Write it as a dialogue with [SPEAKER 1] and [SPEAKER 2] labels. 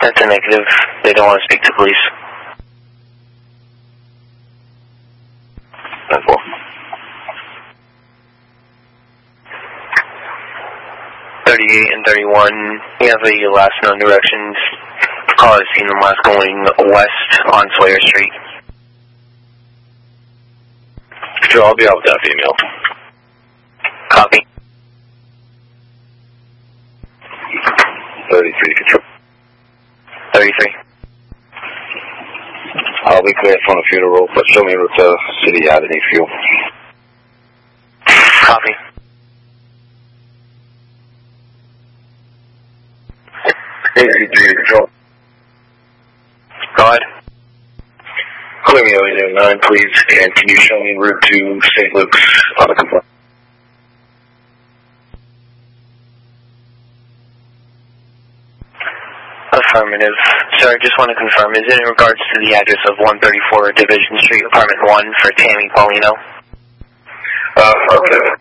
[SPEAKER 1] That's a negative. They don't want to speak to police.
[SPEAKER 2] 10-4.
[SPEAKER 1] 38 and 31, we have a last known directions. Call has seen them last going west on Sawyer Street.
[SPEAKER 2] Sure, I'll be out with that female.
[SPEAKER 1] Copy.
[SPEAKER 2] 33, control.
[SPEAKER 1] 33.
[SPEAKER 2] I'll be clear from the funeral, but show me route to City Avenue fuel.
[SPEAKER 1] Copy.
[SPEAKER 2] 83, control.
[SPEAKER 1] Go ahead.
[SPEAKER 2] Clear me Avenue 9, please, and can you show me route to St. Luke's on the complaint?
[SPEAKER 1] Affirmative. Sir, I just want to confirm, is it in regards to the address of 134 Division Street, Apartment 1 for Tammy Paulino?
[SPEAKER 2] Affirmative.